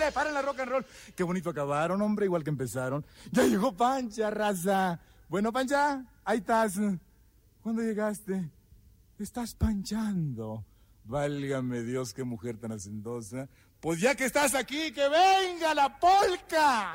paren la rock and roll. Qué bonito acabaron, hombre, igual que empezaron. Ya llegó Pancha, raza. Bueno, Pancha, ahí estás. ¿Cuándo llegaste? Estás panchando. Válgame Dios, qué mujer tan hacendosa. Pues ya que estás aquí, que venga la polca.